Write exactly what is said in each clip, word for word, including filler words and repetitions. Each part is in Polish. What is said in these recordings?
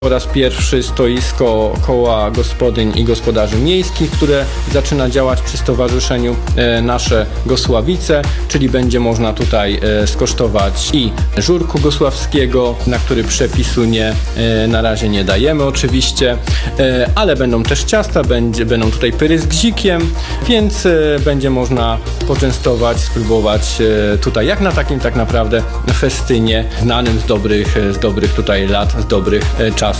Po raz pierwszy stoisko koła gospodyń i gospodarzy miejskich, które zaczyna działać przy stowarzyszeniu e, Nasze Gosławice, czyli będzie można tutaj e, skosztować i żurku gosławskiego, na który przepisu nie, e, na razie nie dajemy oczywiście, e, ale będą też ciasta, będzie, będą tutaj pyry z gzikiem, więc e, będzie można poczęstować, spróbować e, tutaj jak na takim tak naprawdę festynie znanym z dobrych, z dobrych tutaj lat, z dobrych e, czasów.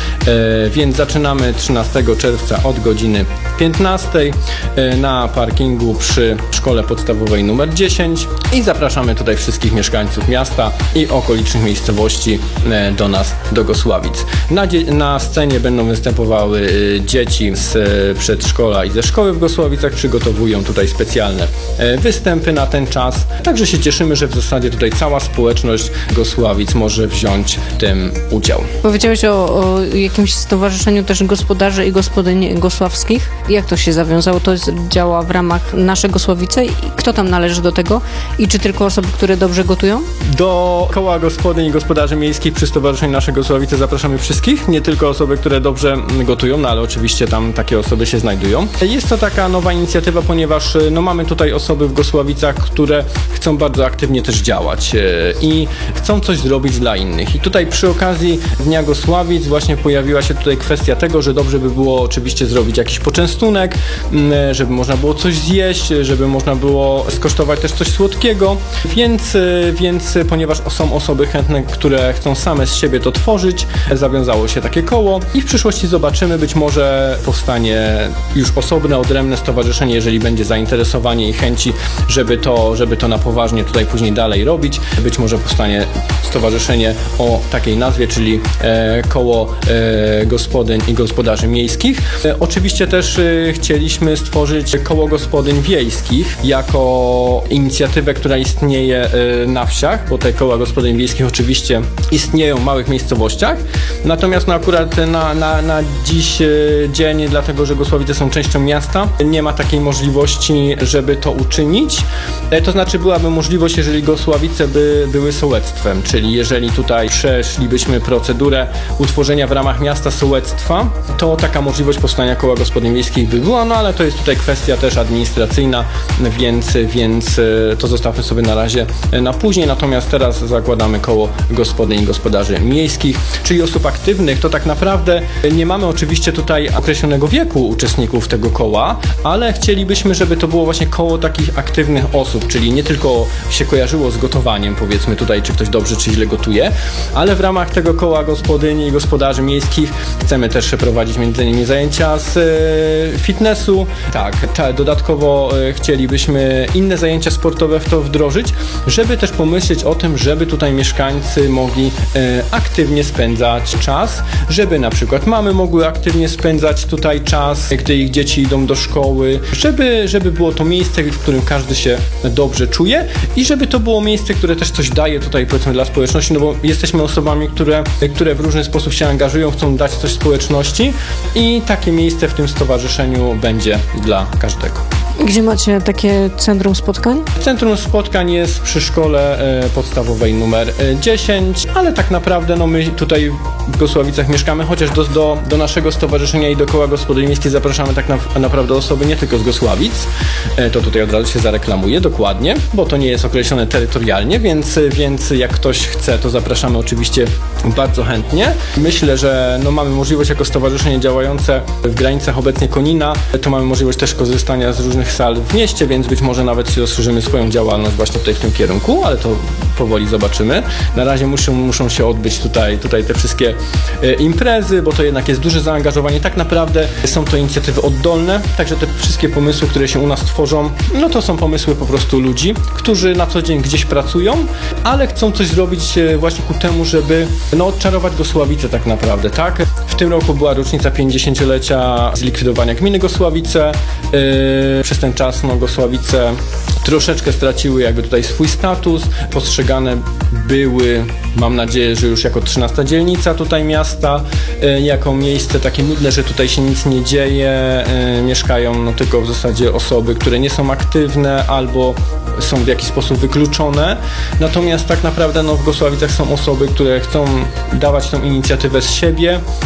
E, więc zaczynamy trzynastego czerwca od godziny piętnastej e, na parkingu przy szkole podstawowej numer dziesięć i zapraszamy tutaj wszystkich mieszkańców miasta i okolicznych miejscowości e, do nas, do Gosławic. Na, na scenie będą występowały e, dzieci z e, przedszkola i ze szkoły w Gosławicach, przygotowują tutaj specjalne e, występy na ten czas, także się cieszymy, że w zasadzie tutaj cała społeczność Gosławic może wziąć w tym udział. Powiedziałeś o, o jakimś stowarzyszeniu też gospodarzy i gospodyń gosławskich. Jak to się zawiązało? To jest, działa w ramach Nasze Gosławice i kto tam należy do tego? I czy tylko osoby, które dobrze gotują? Do koła gospodyń i gospodarzy miejskich przy Stowarzyszeniu Nasze Gosławice zapraszamy wszystkich, nie tylko osoby, które dobrze gotują, no ale oczywiście tam takie osoby się znajdują. Jest to taka nowa inicjatywa, ponieważ no, mamy tutaj osoby w Gosławicach, które chcą bardzo aktywnie też działać i chcą coś zrobić dla innych. I tutaj przy okazji Dnia Gosławic właśnie pojawiła się tutaj kwestia tego, że dobrze by było oczywiście zrobić jakiś poczęstunek, żeby można było coś zjeść, żeby można było skosztować też coś słodkiego, więc, więc ponieważ są osoby chętne, które chcą same z siebie to tworzyć, zawiązało się takie koło i w przyszłości zobaczymy, być może powstanie już osobne, odrębne stowarzyszenie, jeżeli będzie zainteresowanie i chęci, żeby to, żeby to na poważnie tutaj później dalej robić. Być może powstanie stowarzyszenie o takiej nazwie, czyli e, koło e, gospodyń i gospodarzy miejskich. E, oczywiście też e, chcieliśmy stworzyć koło gospodyń wiejskich jako inicjatywę, która istnieje e, na wsiach, bo te koła gospodyń wiejskich oczywiście istnieją w małych miejscowościach, natomiast no akurat na, na, na dziś e, dzień, dlatego że Gosławice są częścią miasta, nie ma takiej możliwości, żeby to uczynić. E, to znaczy byłaby możliwość, jeżeli Gosławice by były sołectwem, czyli jeżeli tutaj przeszlibyśmy procedurę utworzenia w ramach miasta sołectwa, to taka możliwość powstania koła gospodyń wiejskich by była, no ale to jest tutaj kwestia też administracyjna, więc, więc to zostawmy sobie na razie na później, natomiast teraz zakładamy koło gospodyń i gospodarzy miejskich, czyli osób aktywnych. To tak naprawdę nie mamy oczywiście tutaj określonego wieku uczestników tego koła, ale chcielibyśmy, żeby to było właśnie koło takich aktywnych osób, czyli nie tylko się kojarzyło z gotowaniem, powiedzmy tutaj, czy ktoś dobrze, czy źle gotuje, ale w ramach tego koła gospodyń i gospodarzy miejskich chcemy też prowadzić między innymi zajęcia z e, fitnessu. Tak, ta, dodatkowo e, chcielibyśmy inne zajęcia sportowe w to wdrożyć, żeby też pomyśleć o tym, żeby tutaj mieszkańcy mogli e, aktywnie spędzać czas, żeby na przykład mamy mogły aktywnie spędzać tutaj czas, gdy ich dzieci idą do szkoły, żeby, żeby było to miejsce, w którym każdy się dobrze czuje i żeby to było miejsce, które też coś daje tutaj powiedzmy dla społeczności, no bo jesteśmy osobami, które, które w różny sposób się angażują, chcą dać coś społeczności i takie miejsce w tym stowarzyszeniu będzie dla każdego. Gdzie macie takie centrum spotkań? Centrum spotkań jest przy szkole e, podstawowej numer e, dziesięć, ale tak naprawdę no my tutaj w Gosławicach mieszkamy, chociaż do, do, do naszego stowarzyszenia i do koła gospodyń miejskich zapraszamy tak na, naprawdę osoby nie tylko z Gosławic. E, to tutaj od razu się zareklamuje dokładnie, bo to nie jest określone terytorialnie, więc, więc jak ktoś chce, to zapraszamy oczywiście bardzo chętnie. Myślę, że no mamy możliwość jako stowarzyszenie działające w granicach obecnie Konina, to mamy możliwość też korzystania z różnych sal w mieście, więc być może nawet się rozszerzymy swoją działalność właśnie tutaj w tym kierunku, ale to powoli zobaczymy. Na razie muszą, muszą się odbyć tutaj, tutaj te wszystkie e, imprezy, bo to jednak jest duże zaangażowanie. Tak naprawdę są to inicjatywy oddolne, także te wszystkie pomysły, które się u nas tworzą, no to są pomysły po prostu ludzi, którzy na co dzień gdzieś pracują, ale chcą coś zrobić e, właśnie ku temu, żeby no, odczarować Gosławice tak naprawdę, tak? W tym roku była rocznica pięćdziesięciolecia zlikwidowania gminy Gosławice. E, przez ten czas no, Gosławice troszeczkę straciły jakby tutaj swój status, postrzegane były, mam nadzieję, że już jako trzynasta dzielnica tutaj miasta, e, jako miejsce takie nudne, że tutaj się nic nie dzieje, e, mieszkają no, tylko w zasadzie osoby, które nie są aktywne albo są w jakiś sposób wykluczone, natomiast tak naprawdę no, w Gosławicach są osoby, które chcą dawać tą inicjatywę z siebie,